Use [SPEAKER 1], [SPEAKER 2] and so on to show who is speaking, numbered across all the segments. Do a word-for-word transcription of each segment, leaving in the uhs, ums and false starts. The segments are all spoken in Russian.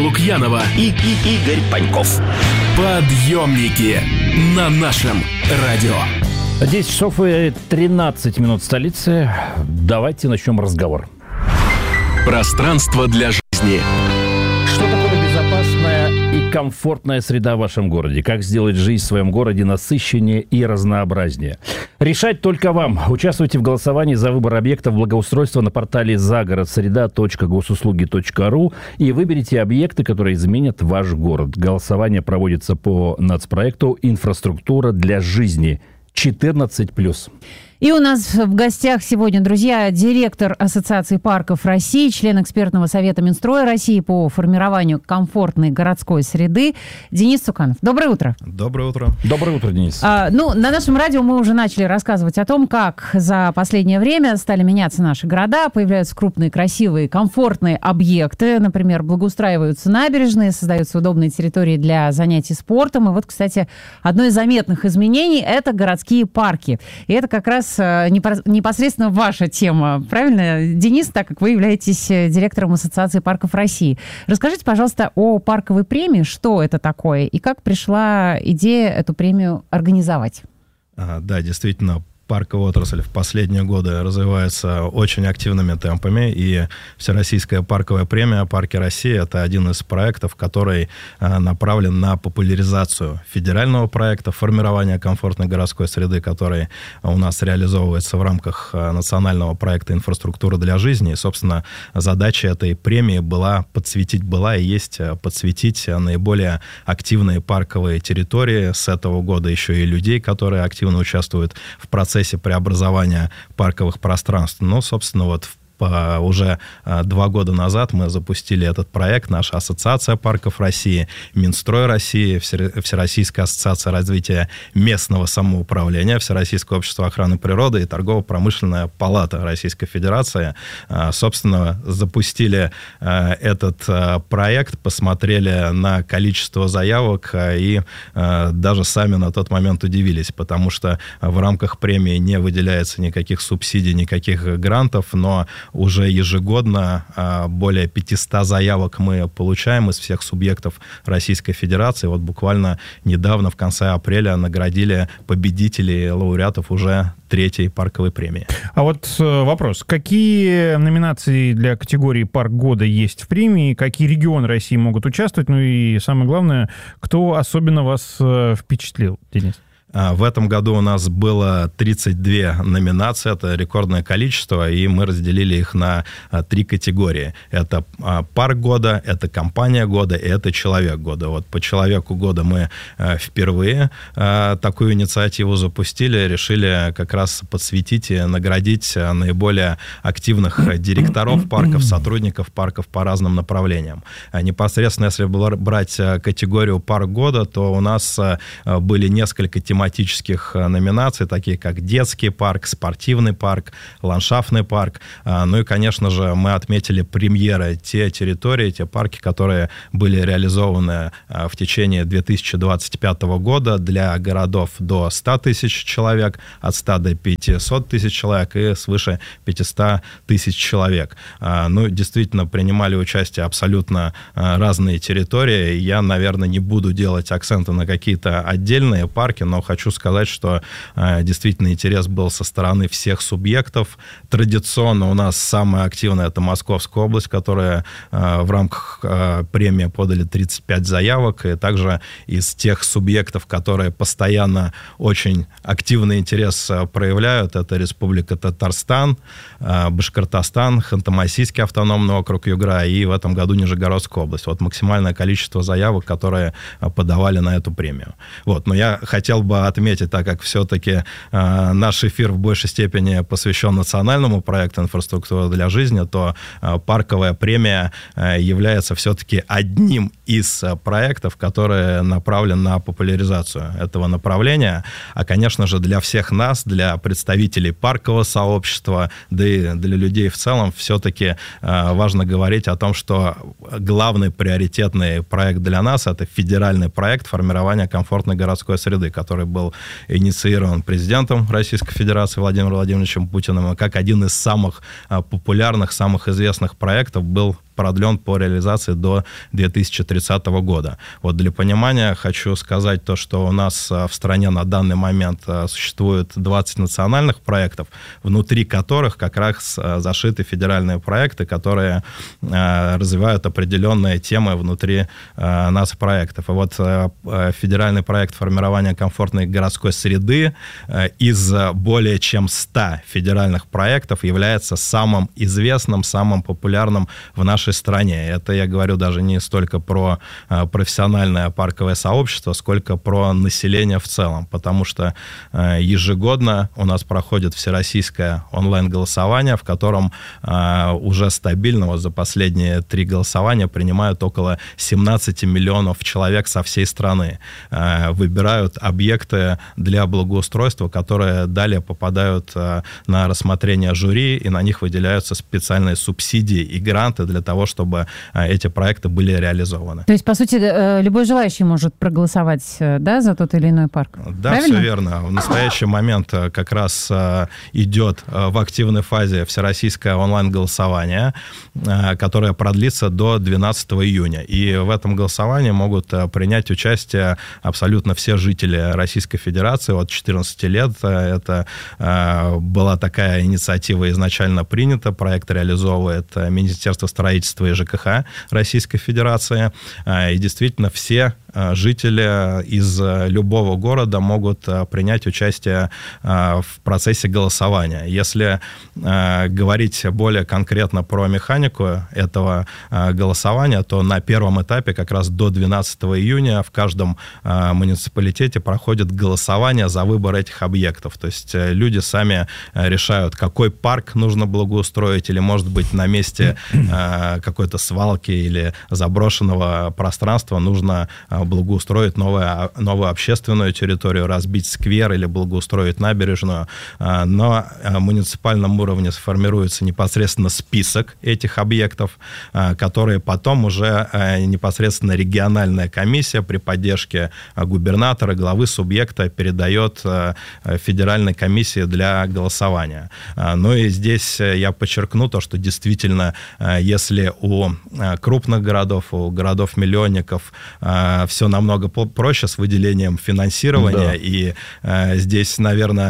[SPEAKER 1] Лукьянова
[SPEAKER 2] и, и Игорь Паньков.
[SPEAKER 1] Подъемники на нашем радио.
[SPEAKER 3] десять часов и тринадцать минут в столице. Давайте начнем разговор.
[SPEAKER 1] Пространство для жизни.
[SPEAKER 3] Что такое безопасная и комфортная среда в вашем городе? Как сделать жизнь в своем городе насыщеннее и разнообразнее? Решать только вам. Участвуйте в голосовании за выбор объектов благоустройства на портале загородсреда точка госуслуги точка ру и выберите объекты, которые изменят ваш город. Голосование проводится по нацпроекту «Инфраструктура для жизни» четырнадцать плюс.
[SPEAKER 4] И у нас в гостях сегодня, друзья, директор Ассоциации парков России, член экспертного совета Минстроя России по формированию комфортной городской среды Денис Цуканов. Доброе утро.
[SPEAKER 5] Доброе утро.
[SPEAKER 3] Доброе утро, Денис.
[SPEAKER 4] А, ну, на нашем радио мы уже начали рассказывать о том, как за последнее время стали меняться наши города, появляются крупные, красивые, комфортные объекты, например, благоустраиваются набережные, создаются удобные территории для занятий спортом. И вот, кстати, одно из заметных изменений – это городские парки. И это как раз непосредственно ваша тема, правильно, Денис, так как вы являетесь директором Ассоциации парков России. Расскажите, пожалуйста, о парковой премии, что это такое и как пришла идея эту премию организовать?
[SPEAKER 5] А, да, действительно, парковая отрасль в последние годы развивается очень активными темпами, и Всероссийская парковая премия «Парки России» — это один из проектов, который а, направлен на популяризацию федерального проекта формирования комфортной городской среды, который а, у нас реализовывается в рамках а, национального проекта «Инфраструктура для жизни». И, собственно, задача этой премии была подсветить, была и есть подсветить наиболее активные парковые территории с этого года, еще и людей, которые активно участвуют в процессе преобразования парковых пространств. Ну, собственно, вот в уже два года назад мы запустили этот проект, наша Ассоциация парков России, Минстрой России, Всероссийская ассоциация развития местного самоуправления, Всероссийское общество охраны природы и Торгово-промышленная палата Российской Федерации. Собственно, запустили этот проект, посмотрели на количество заявок и даже сами на тот момент удивились, потому что в рамках премии не выделяется никаких субсидий, никаких грантов, но уже ежегодно более пятьсот заявок мы получаем из всех субъектов Российской Федерации. Вот буквально недавно, в конце апреля, наградили победителей, лауреатов уже третьей парковой премии.
[SPEAKER 6] А вот вопрос. Какие номинации для категории «Парк года» есть в премии? Какие регионы России могут участвовать? Ну и самое главное, кто особенно вас впечатлил, Денис?
[SPEAKER 5] В этом году у нас было тридцать две номинации, это рекордное количество, и мы разделили их на три категории. Это парк года, это компания года и это человек года. Вот по человеку года мы впервые такую инициативу запустили, решили как раз подсветить и наградить наиболее активных директоров парков, сотрудников парков по разным направлениям. Непосредственно, если брать категорию парк года, то у нас были несколько тематических тематических номинаций, такие как детский парк, спортивный парк, ландшафтный парк. Ну и, конечно же, мы отметили премьеры, те территории, те парки, которые были реализованы в течение две тысячи двадцать пятого года для городов до ста тысяч человек, от ста до пятисот тысяч человек и свыше пятисот тысяч человек. Ну, действительно, принимали участие абсолютно разные территории. Я, наверное, не буду делать акценты на какие-то отдельные парки, но хочу сказать, что э, действительно интерес был со стороны всех субъектов. Традиционно у нас самая активная — это Московская область, которая э, в рамках э, премии подали тридцать пять заявок, и также из тех субъектов, которые постоянно очень активный интерес э, проявляют, это Республика Татарстан, э, Башкортостан, Ханты-Мансийский автономный округ Югра и в этом году Нижегородская область. Вот максимальное количество заявок, которые э, подавали на эту премию. Вот. Но я хотел бы отметить, так как все-таки э, наш эфир в большей степени посвящен национальному проекту «Инфраструктура для жизни», то э, парковая премия э, является все-таки одним из э, проектов, который направлен на популяризацию этого направления. А, конечно же, для всех нас, для представителей паркового сообщества, да и для людей в целом, все-таки э, важно говорить о том, что главный приоритетный проект для нас — это федеральный проект формирования комфортной городской среды, который был инициирован президентом Российской Федерации Владимиром Владимировичем Путиным, и как один из самых популярных, самых известных проектов был продлен по реализации до две тысячи тридцатого года. Вот для понимания хочу сказать то, что у нас в стране на данный момент существует двадцать национальных проектов, внутри которых как раз зашиты федеральные проекты, которые развивают определенные темы внутри нацпроектов. И вот федеральный проект формирования комфортной городской среды из более чем ста федеральных проектов является самым известным, самым популярным в нашей стране. Это я говорю даже не столько про профессиональное парковое сообщество, сколько про население в целом, потому что ежегодно у нас проходит всероссийское онлайн-голосование, в котором уже стабильно вот за последние три голосования принимают около семнадцать миллионов человек со всей страны. Выбирают объекты для благоустройства, которые далее попадают на рассмотрение жюри, и на них выделяются специальные субсидии и гранты для того, чтобы эти проекты были реализованы.
[SPEAKER 4] То есть, по сути, любой желающий может проголосовать, да, за тот или иной парк?
[SPEAKER 5] Да,
[SPEAKER 4] правильно?
[SPEAKER 5] Все верно. В настоящий момент как раз идет в активной фазе всероссийское онлайн-голосование, которое продлится до двенадцатого июня. И в этом голосовании могут принять участие абсолютно все жители Российской Федерации от четырнадцати лет. Это была такая инициатива изначально принята. Проект реализовывает Министерство строительства и ЖКХ Российской Федерации. И действительно все жители из любого города могут принять участие в процессе голосования. Если говорить более конкретно про механику этого голосования, то на первом этапе, как раз до двенадцатого июня, в каждом муниципалитете проходит голосование за выбор этих объектов. То есть люди сами решают, какой парк нужно благоустроить, или, может быть, на месте какой-то свалки или заброшенного пространства нужно благоустроить новую, новую общественную территорию, разбить сквер или благоустроить набережную. На муниципальном уровне сформируется непосредственно список этих объектов, которые потом уже непосредственно региональная комиссия при поддержке губернатора, главы субъекта передает федеральной комиссии для голосования. Ну и здесь я подчеркну то, что действительно, если у крупных городов, у городов-миллионников все намного проще с выделением финансирования, да. И здесь, наверное,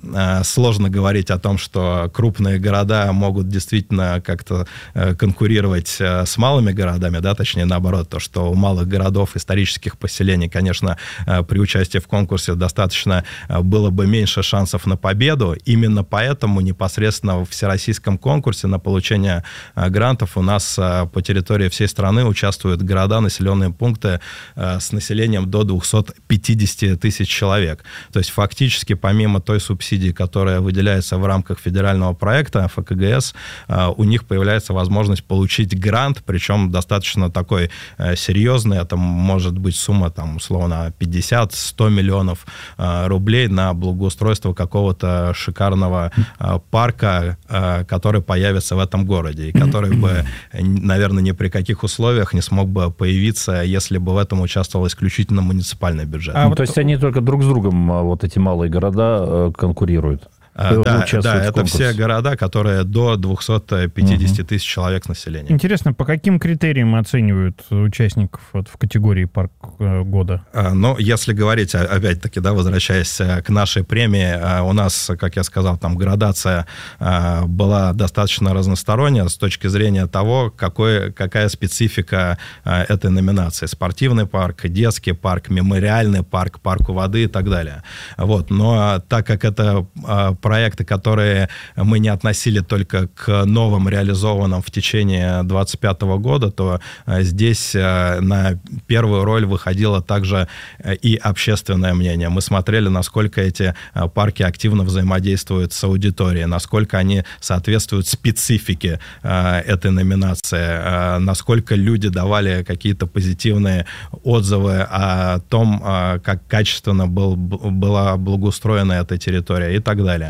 [SPEAKER 5] сложно говорить о том, что крупные города могут действительно как-то конкурировать с малыми городами, да, точнее наоборот, то, что у малых городов, исторических поселений, конечно, при участии в конкурсе достаточно было бы меньше шансов на победу. Именно поэтому непосредственно в всероссийском конкурсе на получение грантов у нас по территории всей страны участвуют города, населенные пункты с населением до двухсот пятидесяти тысяч человек. То есть фактически помимо той субсидии, которая выделяется в рамках федерального проекта эф ка гэ эс, у них появляется возможность получить грант, причем достаточно такой серьезный. Это может быть сумма, там, условно, пятьдесят-сто миллионов рублей на благоустройство какого-то шикарного парка, который появится в этом городе, и который бы, наверное, ни при каких условиях не смог бы появиться, если бы в этом участвовал исключительно муниципальный бюджет.
[SPEAKER 3] А ну, вот... То есть они только друг с другом, вот эти малые города, конкурируют?
[SPEAKER 5] Да, да, это все города, которые до двухсот пятидесяти угу. тысяч человек населения.
[SPEAKER 6] Интересно, по каким критериям оценивают участников вот, в категории парк года?
[SPEAKER 5] Ну, если говорить, опять-таки, да, возвращаясь к нашей премии, у нас, как я сказал, там градация была достаточно разносторонняя с точки зрения того, какой, какая специфика этой номинации. Спортивный парк, детский парк, мемориальный парк, парк у воды и так далее. Вот. Но так как это проекты, которые мы не относили только к новым, реализованным в течение двадцать пятого года, то здесь на первую роль выходило также и общественное мнение. Мы смотрели, насколько эти парки активно взаимодействуют с аудиторией, насколько они соответствуют специфике этой номинации, насколько люди давали какие-то позитивные отзывы о том, как качественно был, была благоустроена эта территория и так далее.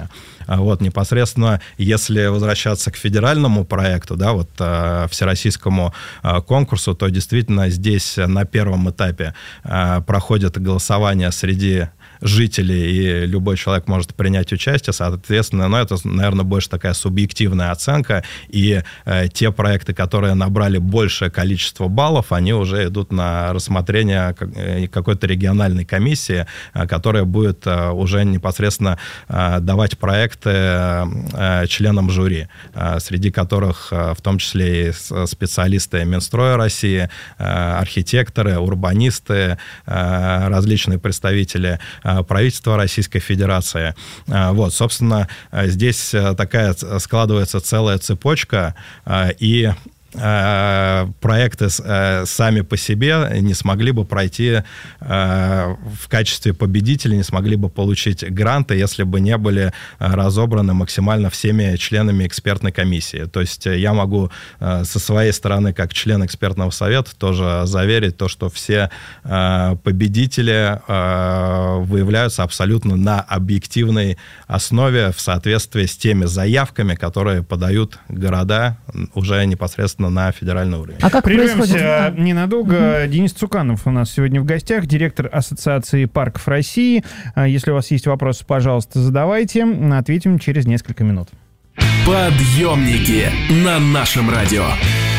[SPEAKER 5] решения. Вот, непосредственно, если возвращаться к федеральному проекту, да, вот всероссийскому конкурсу, то действительно здесь на первом этапе проходит голосование среди жителей, и любой человек может принять участие, соответственно, но это, наверное, больше такая субъективная оценка, и э, те проекты, которые набрали большее количество баллов, они уже идут на рассмотрение как, э, какой-то региональной комиссии, э, которая будет э, уже непосредственно э, давать проекты э, членам жюри, э, среди которых э, в том числе и специалисты Минстроя России, э, архитекторы, урбанисты, э, различные представители правительства Российской Федерации. Вот, собственно, здесь такая складывается целая цепочка, и проекты сами по себе не смогли бы пройти в качестве победителей, не смогли бы получить гранты, если бы не были разобраны максимально всеми членами экспертной комиссии. То есть я могу со своей стороны, как член экспертного совета, тоже заверить то, что все победители выявляются абсолютно на объективной основе в соответствии с теми заявками, которые подают города уже непосредственно на федеральный уровень.
[SPEAKER 4] А как
[SPEAKER 6] Прервемся
[SPEAKER 4] происходит?
[SPEAKER 6] ненадолго. Угу. Денис Цуканов у нас сегодня в гостях, директор Ассоциации парков России. Если у вас есть вопросы, пожалуйста, задавайте. Ответим через несколько минут.
[SPEAKER 1] Подъемники на нашем радио.